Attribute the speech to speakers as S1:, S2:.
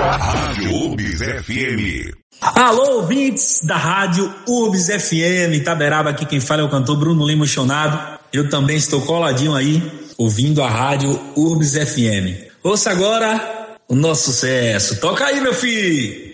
S1: Rádio UBS FM.
S2: Alô, ouvintes da Rádio UBS FM, Itaberaba, aqui quem fala é o cantor Bruno Lima Chonado. Eu também estou coladinho aí, ouvindo a Rádio UBS FM. Ouça agora o nosso sucesso. Toca aí, meu filho!